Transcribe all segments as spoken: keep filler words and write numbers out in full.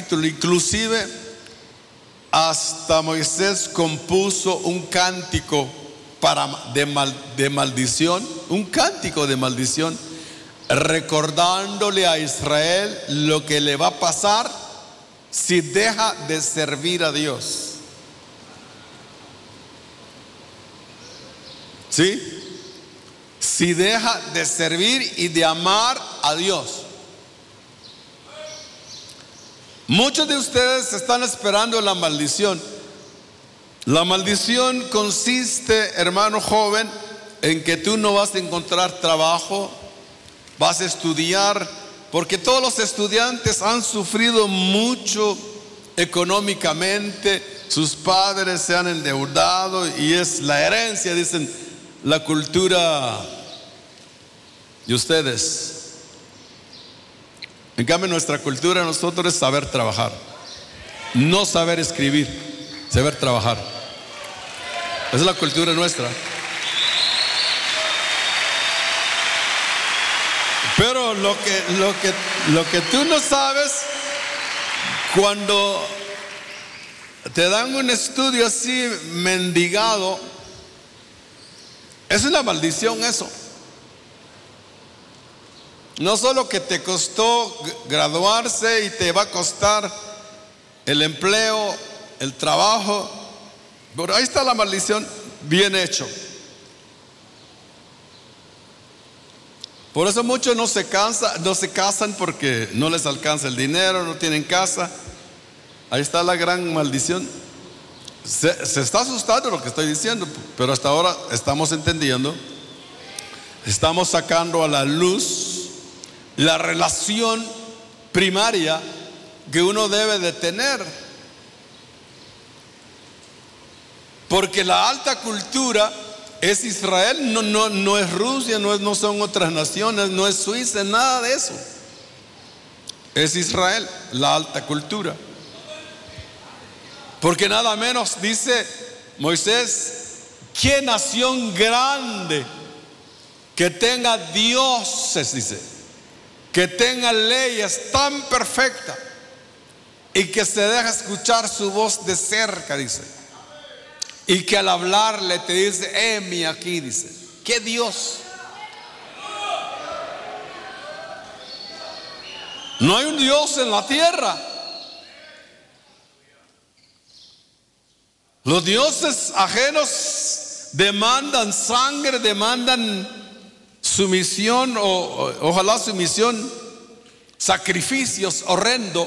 capítulo. Inclusive hasta Moisés compuso un cántico para, de, mal, de maldición, un cántico de maldición, recordándole a Israel lo que le va a pasar si deja de servir a Dios. ¿Sí? Si deja de servir y de amar a Dios. Muchos de ustedes están esperando la maldición. La maldición consiste, hermano joven, en que tú no vas a encontrar trabajo, vas a estudiar, porque todos los estudiantes han sufrido mucho económicamente, sus padres se han endeudado y es la herencia, dicen, la cultura de ustedes. En cambio, nuestra cultura, nosotros, es saber trabajar, no saber escribir, saber trabajar. Esa es la cultura nuestra. Pero lo que, lo que, lo que tú no sabes, cuando te dan un estudio así mendigado, es una maldición eso. No solo que te costó graduarse y te va a costar el empleo, el trabajo, pero ahí está la maldición bien hecho. Por eso muchos no se cansan, no se casan porque no les alcanza el dinero, no tienen casa. Ahí está la gran maldición. Se, se está asustando lo que estoy diciendo, pero hasta ahora estamos entendiendo, estamos sacando a la luz la relación primaria que uno debe de tener. Porque la alta cultura es Israel, no, no, no es Rusia, no, es, no son otras naciones, no es Suiza, nada de eso. Es Israel, la alta cultura. Porque nada menos dice Moisés, ¿qué nación grande que tenga dioses, dice, que tenga leyes tan perfectas y que se deja escuchar su voz de cerca, dice, y que al hablarle te dice, heme aquí, dice, ¿qué Dios? No hay un Dios en la tierra. Los dioses ajenos demandan sangre, demandan sumisión, o, o ojalá sumisión, sacrificios horrendos.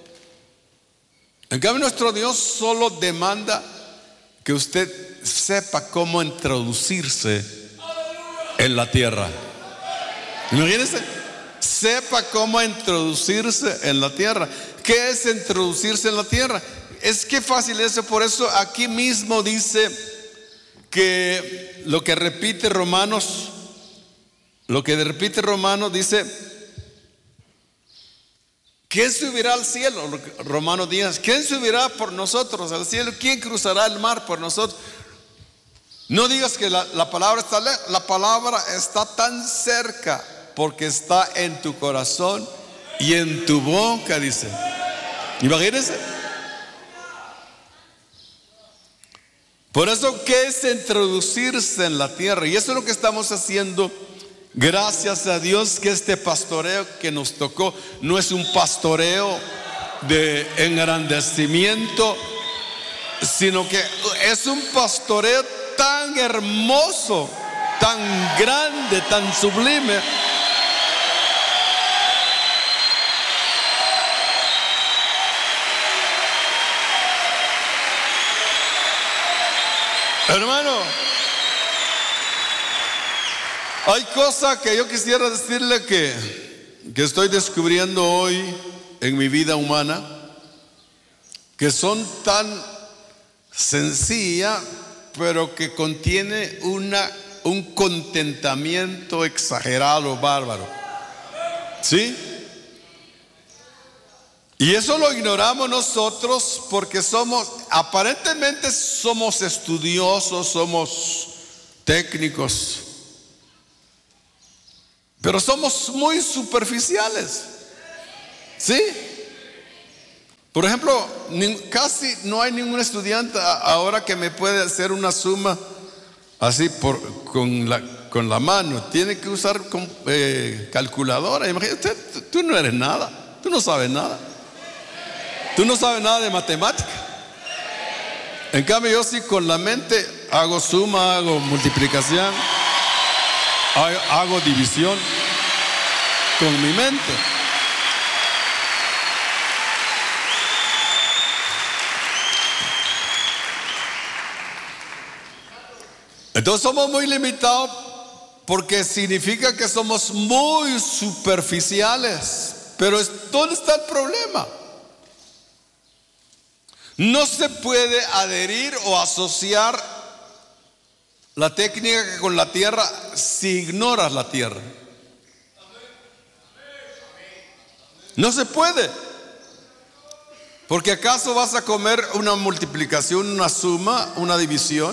En cambio, nuestro Dios solo demanda que usted sepa cómo introducirse en la tierra. Imagínense, sepa cómo introducirse en la tierra. ¿Qué es introducirse en la tierra? Es que fácil eso. Por eso aquí mismo dice que lo que repite Romanos, lo que repite Romanos dice, ¿quién subirá al cielo? Romanos diez, ¿quién subirá por nosotros al cielo? ¿Quién cruzará el mar por nosotros? No digas que la, la palabra está lejos, la palabra está tan cerca porque está en tu corazón y en tu boca, dice. Imagínense. Por eso, ¿qué es introducirse en la tierra? Y eso es lo que estamos haciendo. Gracias a Dios que este pastoreo que nos tocó no es un pastoreo de engrandecimiento, sino que es un pastoreo tan hermoso, tan grande, tan sublime. Hermano, hay cosas que yo quisiera decirle que, que estoy descubriendo hoy en mi vida humana, que son tan sencillas, pero que contiene una, un contentamiento exagerado, bárbaro. ¿Sí? Y eso lo ignoramos nosotros porque somos, aparentemente somos estudiosos, somos técnicos, pero somos muy superficiales. ¿Sí? Por ejemplo, casi no hay ningún estudiante ahora que me puede hacer una suma así por, con, la, con la mano. Tiene que usar con, eh, calculadora. Imagínate, tú, tú no eres nada, tú no sabes nada. Tú no sabes nada de matemática. En cambio, yo sí con la mente hago suma, hago multiplicación, hago, hago división con mi mente. Entonces somos muy limitados porque significa que somos muy superficiales. Pero ¿dónde está el problema? No se puede adherir o asociar la técnica con la tierra si ignoras la tierra. No se puede. Porque ¿acaso vas a comer una multiplicación, una suma, una división?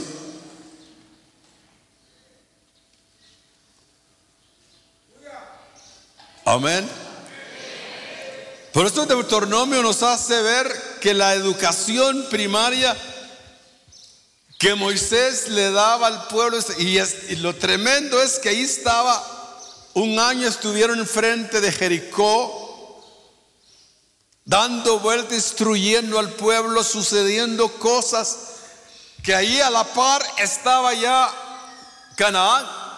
Amén. Por eso Deuteronomio nos hace ver que la educación primaria que Moisés le daba al pueblo, y, es, y lo tremendo es que ahí estaba, un año estuvieron enfrente de Jericó, dando vuelta, instruyendo al pueblo, sucediendo cosas, que ahí a la par estaba ya Canaán.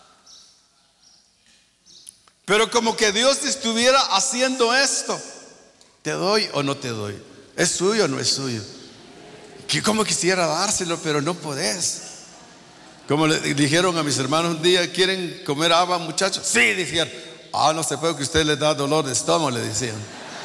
Pero como que Dios estuviera haciendo esto. ¿Te doy o no te doy? ¿Es suyo o no es suyo? Que como quisiera dárselo, pero no podés. Como le dijeron a mis hermanos un día: ¿quieren comer haba, muchachos? Sí, dijeron. Ah, no se puede, que usted les da dolor de estómago, le decían.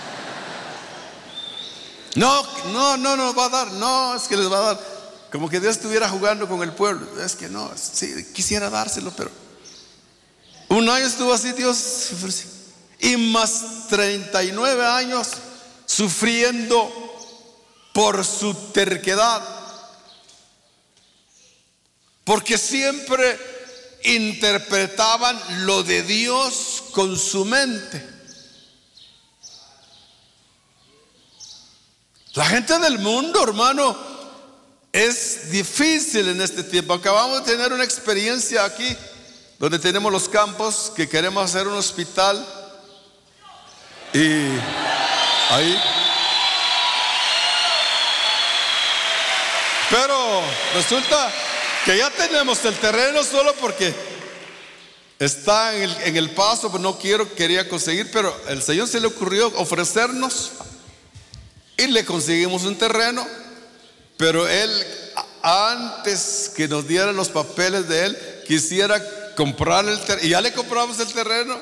No, no, no, no va a dar. No, es que les va a dar. Como que Dios estuviera jugando con el pueblo. Es que no, sí, quisiera dárselo, pero un año estuvo así Dios, y más treinta y nueve años sufriendo por su terquedad, porque siempre interpretaban lo de Dios con su mente. La gente del mundo, hermano, es difícil en este tiempo. Acabamos de tener una experiencia aquí donde tenemos los campos, que queremos hacer un hospital, y ahí, pero resulta que ya tenemos el terreno solo porque está en el, en el paso, pero no quiero, quería conseguir, pero el Señor se le ocurrió ofrecernos y le conseguimos un terreno, pero Él, antes que nos dieran los papeles de Él, quisiera comprar el terreno, y ya le compramos el terreno,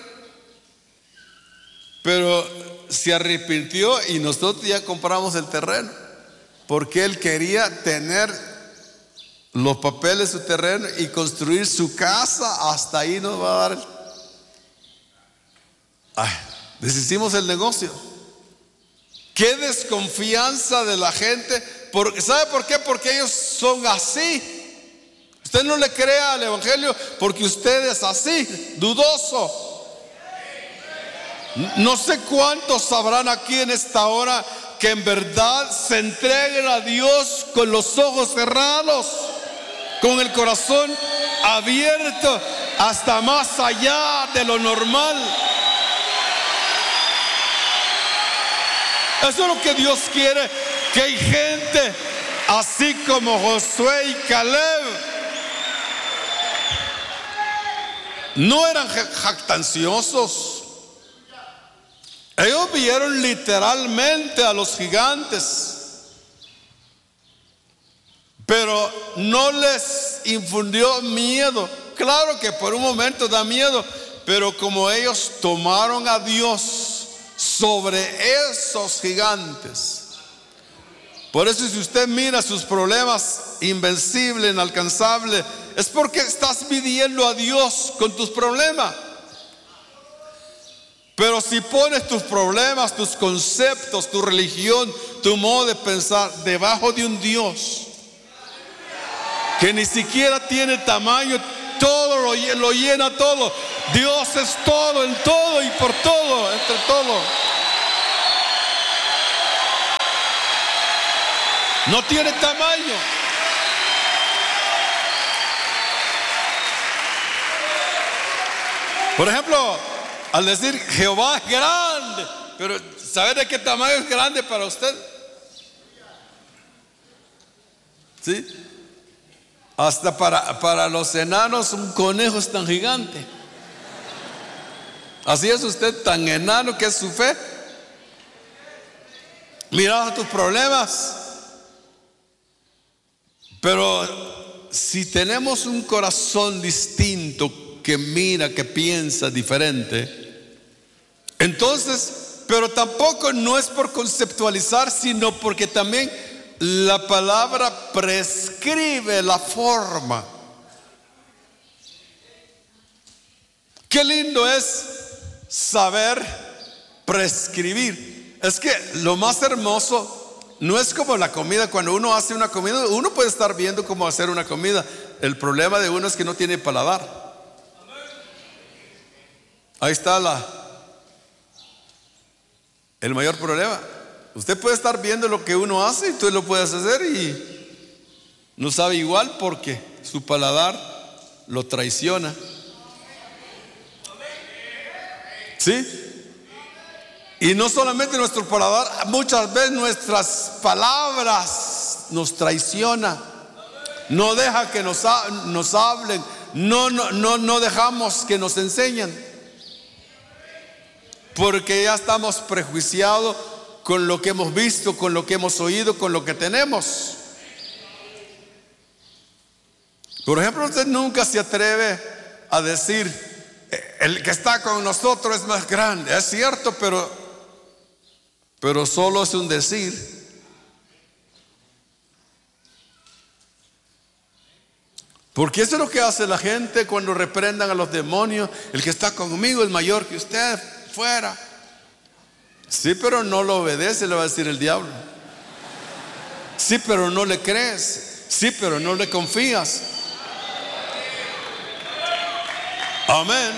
pero se arrepintió y nosotros ya compramos el terreno, porque él quería tener los papeles de su terreno y construir su casa. Hasta ahí nos va a dar el... Ay, deshicimos el negocio. Qué desconfianza de la gente. Porque, ¿sabe por qué? Porque ellos son así. Usted no le crea al evangelio porque usted es así, dudoso. No sé cuántos sabrán aquí en esta hora que en verdad se entreguen a Dios con los ojos cerrados, con el corazón abierto hasta más allá de lo normal. Eso es lo que Dios quiere, que hay gente así como Josué y Caleb. No eran jactanciosos. Ellos vieron literalmente a los gigantes, pero no les infundió miedo. Claro que por un momento da miedo, pero como ellos tomaron a Dios sobre esos gigantes. Por eso, si usted mira sus problemas invencibles, inalcanzables, es porque estás midiendo a Dios con tus problemas. Pero si pones tus problemas, tus conceptos, tu religión, tu modo de pensar debajo de un Dios que ni siquiera tiene tamaño, todo lo, lo llena todo. Dios es todo, en todo y por todo, entre todo. No tiene tamaño. Por ejemplo, al decir Jehová es grande, pero ¿sabe de qué tamaño es grande para usted? ¿Sí? Hasta para, para los enanos un conejo es tan gigante. Así es usted tan enano que es su fe. Mira tus problemas. Pero si tenemos un corazón distinto, que mira, que piensa diferente, entonces, pero tampoco no es por conceptualizar, sino porque también la palabra prescribe la forma. Qué lindo es saber prescribir. Es que lo más hermoso no es como la comida. Cuando uno hace una comida, uno puede estar viendo cómo hacer una comida. El problema de uno es que no tiene paladar. Ahí está la, el mayor problema. Usted puede estar viendo lo que uno hace y tú lo puedes hacer y no sabe igual porque su paladar lo traiciona. ¿Sí? Y no solamente nuestro paladar, muchas veces nuestras palabras nos traiciona. No deja que nos, nos hablen. No, no, no, no dejamos que nos enseñen. Porque ya estamos prejuiciados con lo que hemos visto, con lo que hemos oído, con lo que tenemos. Por ejemplo, usted nunca se atreve a decir, el que está con nosotros es más grande. Es cierto, pero, pero solo es un decir. Porque eso es lo que hace la gente cuando reprendan a los demonios. El que está conmigo es mayor que usted. Fuera. Sí, pero no lo obedece, le va a decir el diablo. Sí, pero no le crees. Sí, pero no le confías. Amén.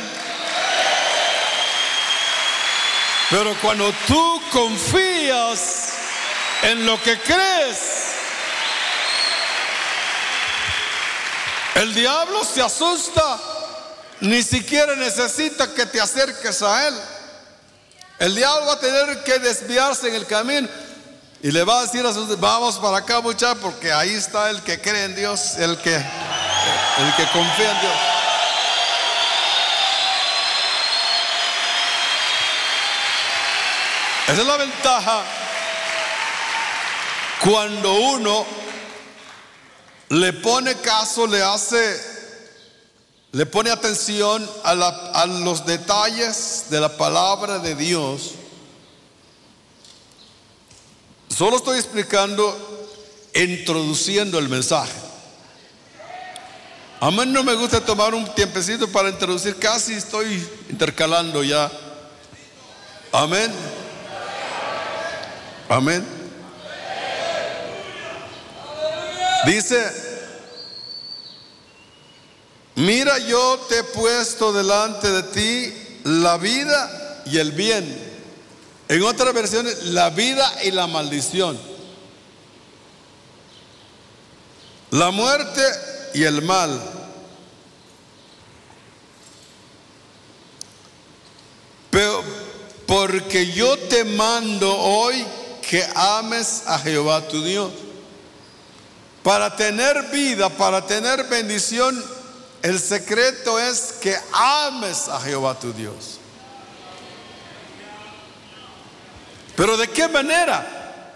Pero cuando tú confías en lo que crees, el diablo se asusta. Ni siquiera necesita que te acerques a él. El diablo va a tener que desviarse en el camino y le va a decir a sus, vamos para acá, muchachos, porque ahí está el que cree en Dios, el que, el que confía en Dios. Esa es la ventaja cuando uno le pone caso, le hace, le pone atención a, la, a los detalles de la palabra de Dios. Solo estoy explicando, introduciendo el mensaje. A mí no me gusta tomar un tiempecito para introducir, casi estoy intercalando ya. Amén. Amén. Dice, mira, yo te he puesto delante de ti la vida y el bien. En otras versiones, la vida y la maldición. La muerte y el mal. Pero porque yo te mando hoy que ames a Jehová tu Dios. Para tener vida, para tener bendición, el secreto es que ames a Jehová tu Dios. Pero ¿de qué manera?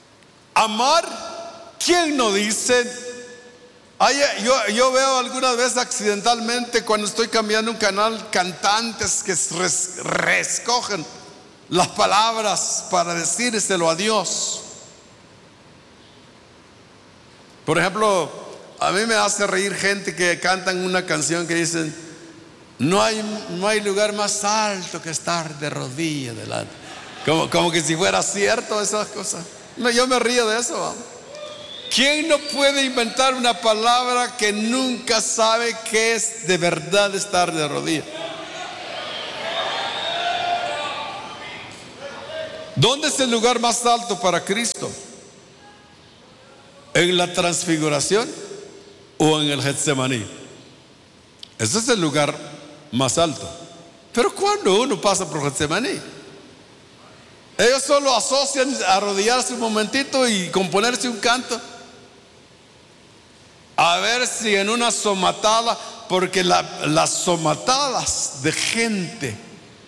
Amar, ¿quién no dice? Ay, yo, yo veo algunas veces accidentalmente cuando estoy cambiando un canal, cantantes que res, reescogen las palabras para decírselo a Dios. Por ejemplo, a mí me hace reír gente que cantan una canción que dicen, no hay, no hay lugar más alto que estar de rodillas delante. Como, como que si fuera cierto esas cosas. No, yo me río de eso. ¿Vamos? ¿Quién no puede inventar una palabra que nunca sabe qué es de verdad estar de rodillas? ¿Dónde es el lugar más alto para Cristo? ¿En la transfiguración o en el Getsemaní? Ese es el lugar más alto. Pero cuando uno pasa por Getsemaní, ellos solo asocian arrodillarse un momentito y componerse un canto, a ver si en una somatada, porque la, las somatadas de gente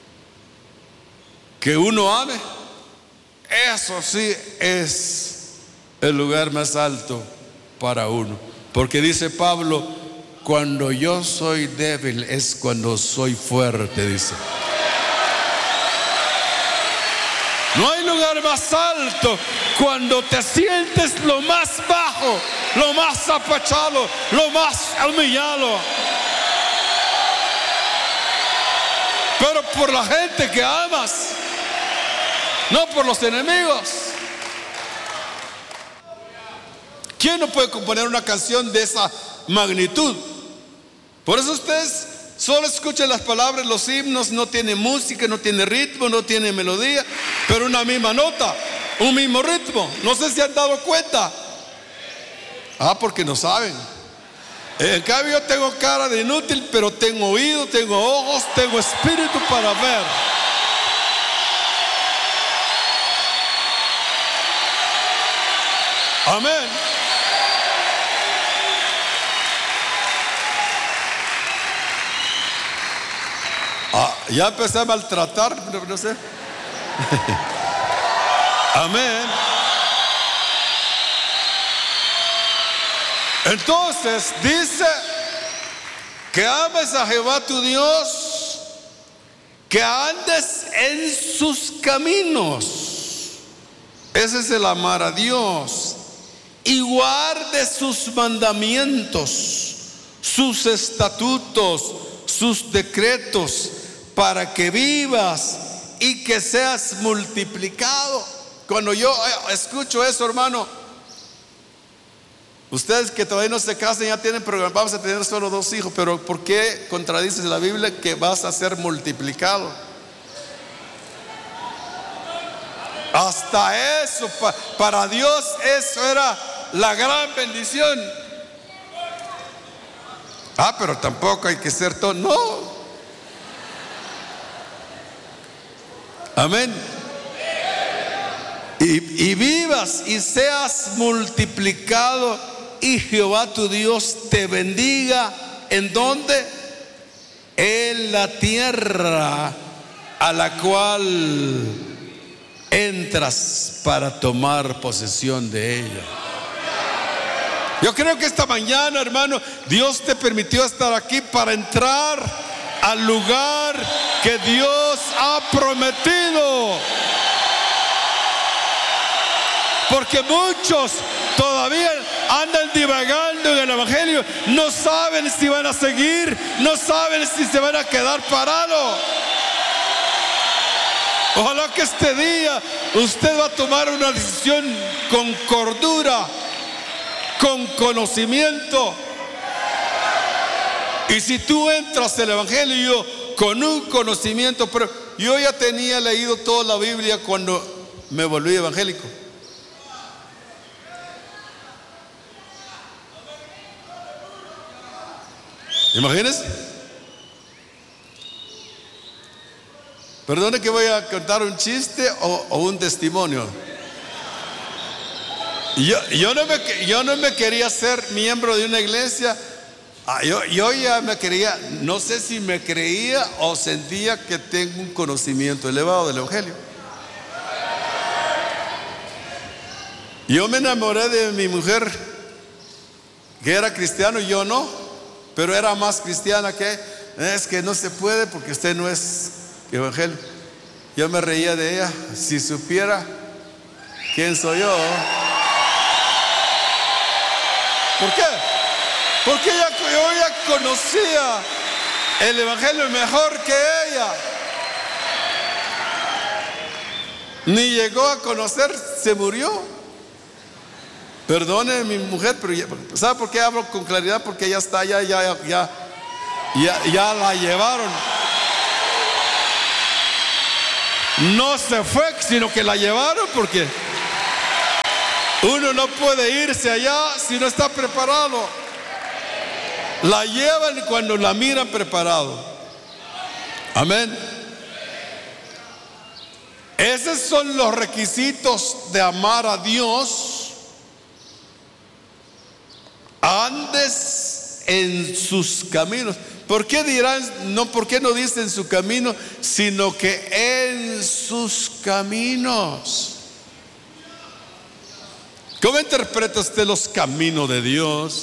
que uno ame, eso sí es el lugar más alto para uno. Porque dice Pablo, cuando yo soy débil es cuando soy fuerte, dice. No hay lugar más alto cuando te sientes lo más bajo, lo más apachado, lo más humillado. Pero por la gente que amas, no por los enemigos. ¿Quién no puede componer una canción de esa magnitud? Por eso ustedes solo escuchan las palabras, los himnos, no tiene música, no tiene ritmo, no tiene melodía, pero una misma nota, un mismo ritmo. No sé si han dado cuenta. Ah, porque no saben. En cambio yo tengo cara de inútil, pero tengo oído, tengo ojos, tengo espíritu para ver. Amén. Ah, ya empecé a maltratar, no, no sé. Amén. Entonces dice que ames a Jehová tu Dios, que andes en sus caminos. Ese es el amar a Dios. Y guarde sus mandamientos, sus estatutos, sus decretos, para que vivas y que seas multiplicado. Cuando yo escucho eso, hermano, ustedes que todavía no se casan, ya tienen programados, vamos a tener solo dos hijos, pero ¿por qué contradices la Biblia que vas a ser multiplicado? Hasta eso, pa, para Dios eso era la gran bendición. Ah, pero tampoco hay que ser todo. No. Amén. Y, y vivas y seas multiplicado, y Jehová tu Dios te bendiga. ¿En dónde? En la tierra a la cual entras para tomar posesión de ella. Yo creo que esta mañana, hermano, Dios te permitió estar aquí para entrar al lugar que Dios ha prometido. Porque muchos todavía andan divagando en el evangelio, no saben si van a seguir, no saben si se van a quedar parados. Ojalá que este día usted va a tomar una decisión con cordura, con conocimiento. Y si tú entras al evangelio con un conocimiento, pero yo ya tenía leído toda la Biblia cuando me volví evangélico. Imagínense. Perdone que voy a contar un chiste o, o un testimonio. Yo, yo, no me, yo no me quería ser miembro de una iglesia. Ah, yo, yo ya me quería, no sé si me creía o sentía que tengo un conocimiento elevado del evangelio. Yo me enamoré de mi mujer, que era cristiano, y yo no, pero era más cristiana que es que no se puede porque usted no es evangelio. Yo me reía de ella. Si supiera quién soy yo. ¿Por qué? Porque ella, yo ya conocía el evangelio mejor que ella. Ni llegó a conocer, se murió. Perdone mi mujer, pero ya, ¿sabe por qué hablo con claridad? Porque ella está allá, ya, ya, ya, ya la llevaron. No se fue, sino que la llevaron porque Uno no puede irse allá si no está preparado. La llevan cuando la miran preparado. Amén. Esos son los requisitos de amar a Dios. Andes en sus caminos. ¿Por qué dirán? No, ¿por qué no dice en su camino? Sino que en sus caminos. ¿Cómo interpreta usted los caminos de Dios?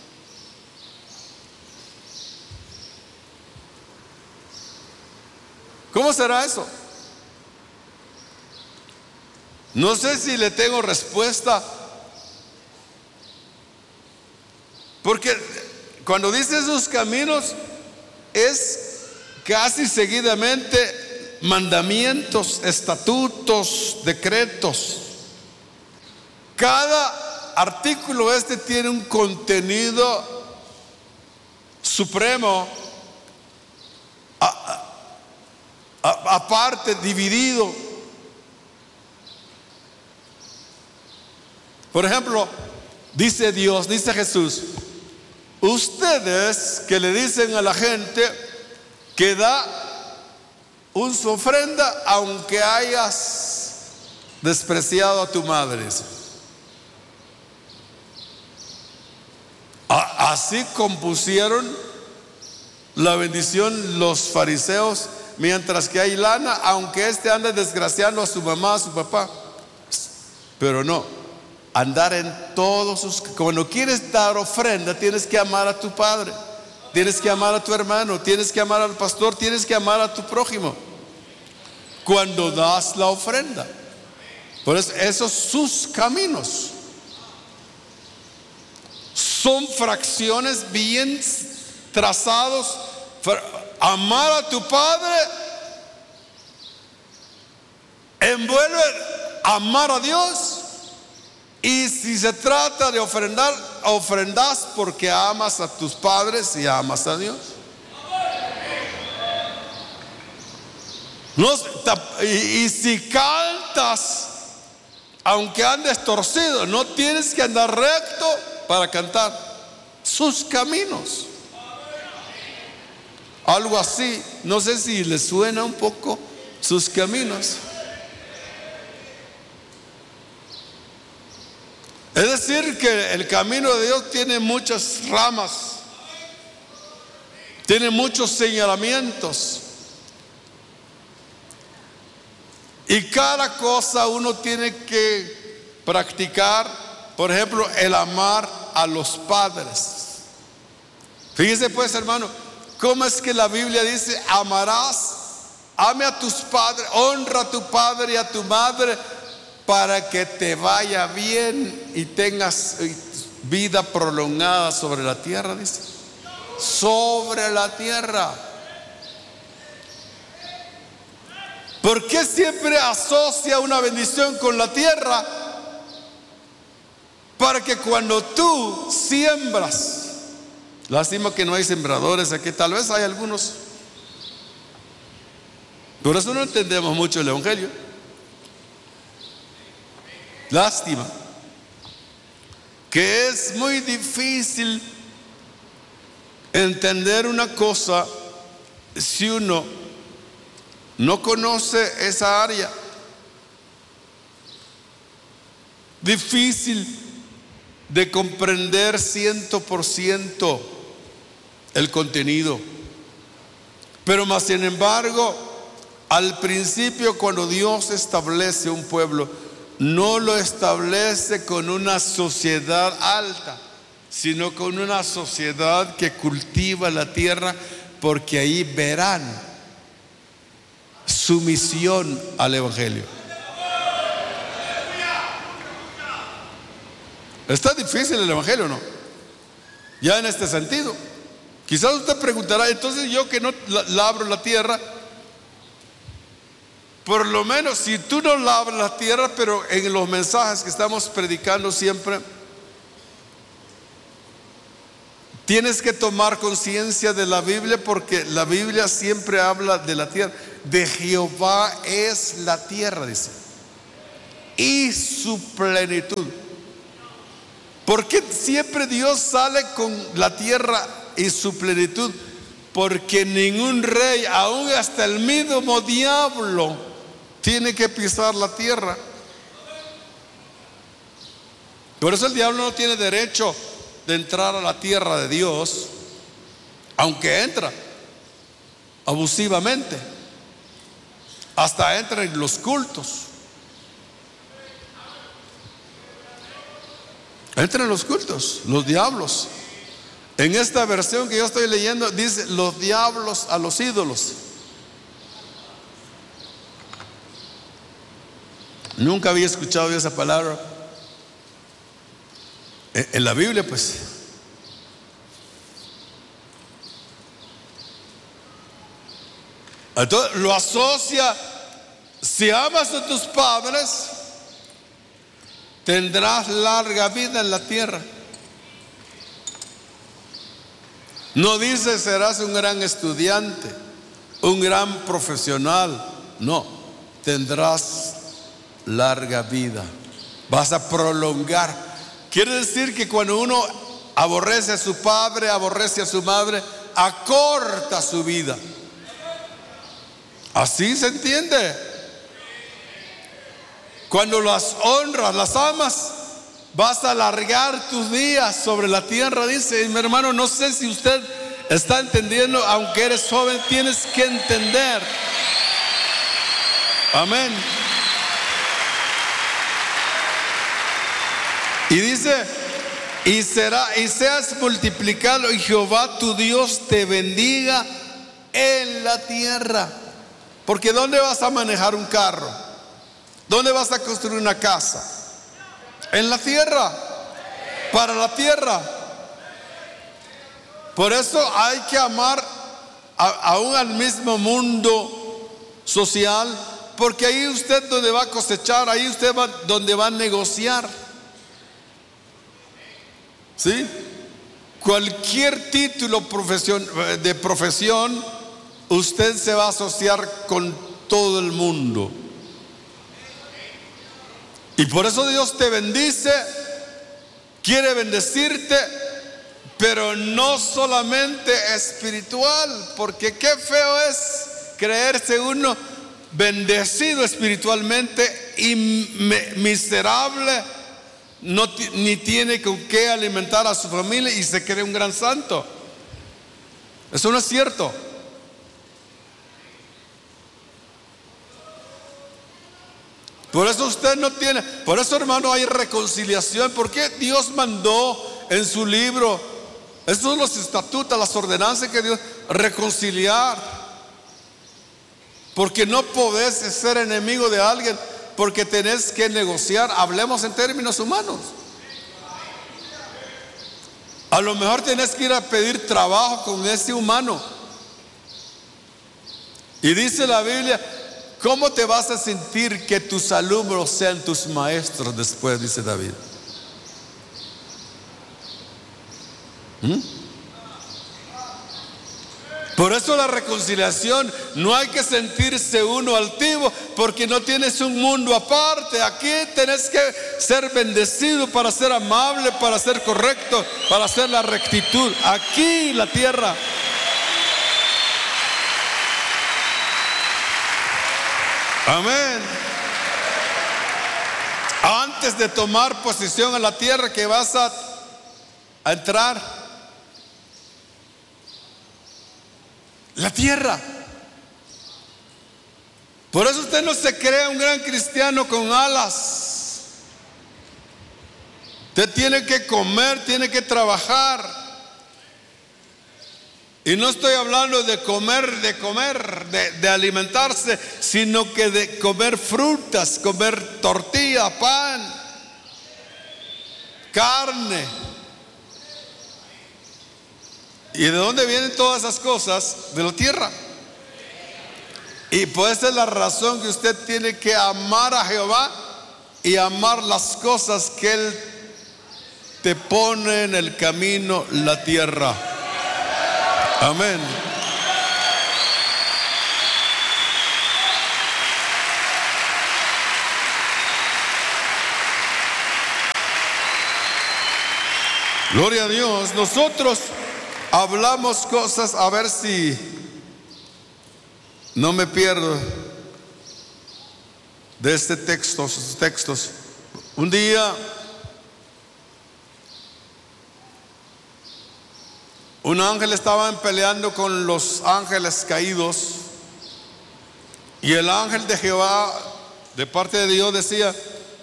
¿Cómo será eso? No sé si le tengo respuesta. Porque cuando dice sus caminos es casi seguidamente mandamientos, estatutos, decretos. Cada artículo este tiene un contenido supremo, a, a, aparte, dividido. Por ejemplo, dice Dios, dice Jesús: ustedes que le dicen a la gente que da un su ofrenda aunque hayas despreciado a tu madre. Así compusieron la bendición los fariseos, mientras que hay lana, aunque éste ande desgraciando a su mamá, a su papá. Pero no, andar en todos sus... Cuando quieres dar ofrenda, tienes que amar a tu padre, tienes que amar a tu hermano, tienes que amar al pastor, tienes que amar a tu prójimo cuando das la ofrenda. Por eso, esos sus caminos son fracciones bien trazados. Amar a tu padre envuelve amar a Dios. Y si se trata de ofrendar, ofrendas porque amas a tus padres y amas a Dios. No, y, y si cantas, aunque andes torcido, no tienes que andar recto para cantar. Sus caminos. Algo así, no sé si les suena un poco sus caminos. Es decir, que el camino de Dios tiene muchas ramas, tiene muchos señalamientos, y cada cosa uno tiene que practicar. Por ejemplo, el amar a los padres. Fíjese pues, hermano, cómo es que la Biblia dice: amarás, ame a tus padres, honra a tu padre y a tu madre, para que te vaya bien y tengas vida prolongada sobre la tierra, dice. Sobre la tierra. ¿Por qué siempre asocia una bendición con la tierra? Para que cuando tú siembras, lástima que no hay sembradores aquí, tal vez hay algunos, por eso no entendemos mucho el evangelio. Lástima que es muy difícil entender una cosa si uno no conoce esa área. Difícil de comprender ciento por ciento el contenido. Pero más sin embargo, al principio, cuando Dios establece un pueblo, no lo establece con una sociedad alta, sino con una sociedad que cultiva la tierra, porque ahí verán sumisión al evangelio. Está difícil el evangelio, ¿no? Ya en este sentido. Quizás usted preguntará: entonces yo que no labro la tierra, por lo menos si tú no labras la tierra, pero en los mensajes que estamos predicando siempre, tienes que tomar conciencia de la Biblia, porque la Biblia siempre habla de la tierra. De Jehová es la tierra, dice, y su plenitud. ¿Por qué siempre Dios sale con la tierra y su plenitud? Porque ningún rey, aún hasta el mismo diablo, tiene que pisar la tierra. Por eso el diablo no tiene derecho de entrar a la tierra de Dios, aunque entra abusivamente. Hasta entra en los cultos. Entra en los cultos, los diablos. En esta versión que yo estoy leyendo dice los diablos a los ídolos. Nunca había escuchado esa palabra en la Biblia, pues. Entonces lo asocia: si amas a tus padres, tendrás larga vida en la tierra. No dice serás un gran estudiante, un gran profesional. No, tendrás larga vida. Vas a prolongar. Quiere decir que cuando uno aborrece a su padre, aborrece a su madre, acorta su vida. Así se entiende. Cuando las honras, las amas, vas a alargar tus días sobre la tierra. Dice mi hermano, no sé si usted está entendiendo. Aunque eres joven, tienes que entender. Amén. Y dice: y será, y seas multiplicado, y Jehová tu Dios te bendiga en la tierra. Porque ¿dónde vas a manejar un carro? ¿Dónde vas a construir una casa? En la tierra. Para la tierra. Por eso hay que amar a, aún al mismo mundo social, porque ahí usted donde va a cosechar, ahí usted va donde va a negociar. ¿Sí? Cualquier título profesión, de profesión, usted se va a asociar con todo el mundo. Y por eso Dios te bendice, quiere bendecirte, pero no solamente espiritual, porque qué feo es creerse uno bendecido espiritualmente y miserable, no, ni tiene con qué alimentar a su familia y se cree un gran santo. Eso no es cierto. Por eso usted no tiene, por eso hermano hay reconciliación. Porque Dios mandó en su libro, estos son los estatutos, las ordenanzas que Dios, reconciliar. Porque no podés ser enemigo de alguien, porque tenés que negociar. Hablemos en términos humanos. A lo mejor tenés que ir a pedir trabajo con ese humano. Y dice la Biblia: ¿cómo te vas a sentir que tus alumnos sean tus maestros después? Dice David. ¿Mm? Por eso la reconciliación, no hay que sentirse uno altivo, porque no tienes un mundo aparte. Aquí tenés que ser bendecido para ser amable, para ser correcto, para hacer la rectitud. Aquí la tierra. Amén. Antes de tomar posición en la tierra que vas a, a entrar, la tierra. Por eso usted no se crea un gran cristiano con alas. Usted tiene que comer, tiene que trabajar. Y no estoy hablando de comer, de comer, de, de alimentarse, sino que de comer frutas, comer tortilla, pan, carne. ¿Y de dónde vienen todas esas cosas? De la tierra. Y pues esa es la razón que usted tiene que amar a Jehová y amar las cosas que Él te pone en el camino, la tierra. Amén. Gloria a Dios. Nosotros hablamos cosas, a ver si no me pierdo de este texto, sus textos. Un día un ángel estaba peleando con los ángeles caídos, y el ángel de Jehová, de parte de Dios, decía,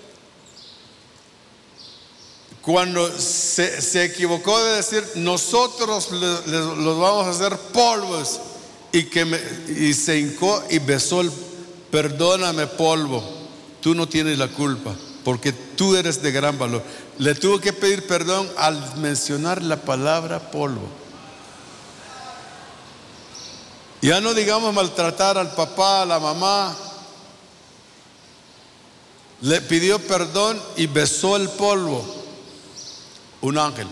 cuando se, se equivocó de decir, nosotros le, le, los vamos a hacer polvos, y, que me, y se hincó y besó el, perdóname polvo, tú no tienes la culpa, porque tú eres de gran valor. Le tuvo que pedir perdón al mencionar la palabra polvo. Ya no digamos maltratar al papá, a la mamá. Le pidió perdón y besó el polvo. Un ángel.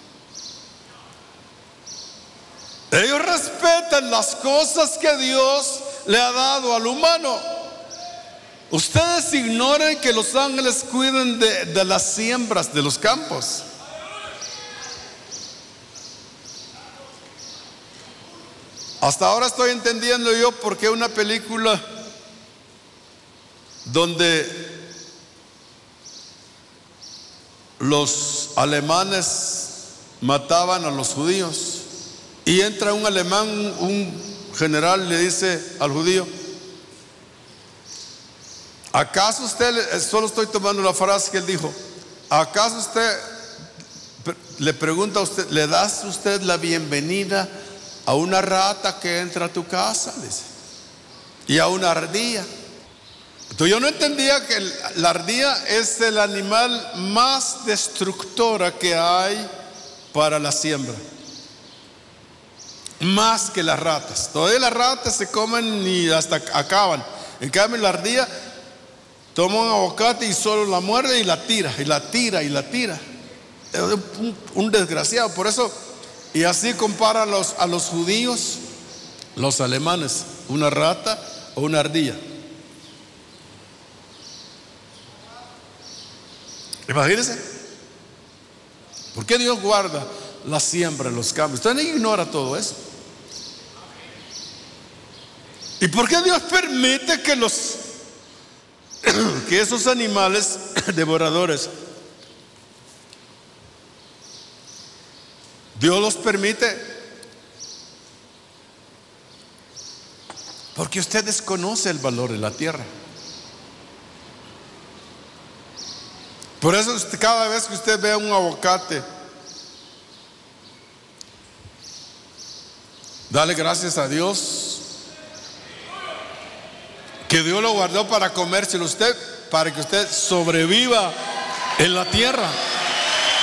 Ellos respetan las cosas que Dios le ha dado al humano. Ustedes ignoren que los ángeles cuidan de, de las siembras de los campos. Hasta ahora estoy entendiendo yo por qué una película donde los alemanes mataban a los judíos, y entra un alemán, un general, le dice al judío, ¿acaso usted, solo estoy tomando la frase que él dijo, ¿acaso usted, le pregunta a usted, le das usted la bienvenida a una rata que entra a tu casa? Dice, y a una ardilla. Entonces yo no entendía que la ardilla es el animal más destructora que hay para la siembra, más que las ratas. Todavía las ratas se comen y hasta acaban. En cambio la ardilla toma un aguacate y solo la muerde y la tira, y la tira, y la tira. Es un, un desgraciado. Por eso, y así comparan los, a los judíos, los alemanes, una rata o una ardilla. Imagínense. ¿Por qué Dios guarda la siembra en los campos? Usted no ignora todo eso. ¿Y por qué Dios permite que los que esos animales devoradores, Dios los permite? Porque usted desconoce el valor de la tierra. Por eso cada vez que usted vea un aguacate, dale gracias a Dios que Dios lo guardó para comérselo usted, para que usted sobreviva en la tierra.